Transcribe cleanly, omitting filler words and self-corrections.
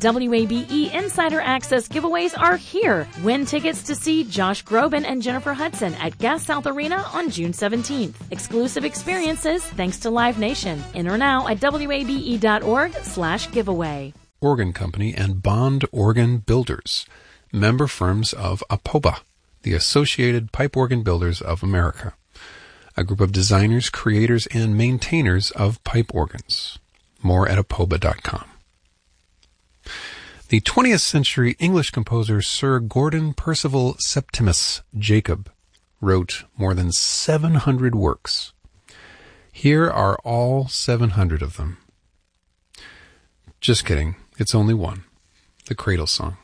WABE Insider Access giveaways are here. Win tickets to see Josh Groban and Jennifer Hudson at Gas South Arena on June 17th. Exclusive experiences thanks to Live Nation. Enter now at wabe.org/giveaway. Organ Company and Bond Organ Builders, member firms of APOBA, the Associated Pipe Organ Builders of America, a group of designers, creators, and maintainers of pipe organs. More at apoba.com. The 20th century English composer Sir Gordon Percival Septimus Jacob wrote more than 700 works. Here are all 700 of them. Just kidding, it's only one, the Cradle Song.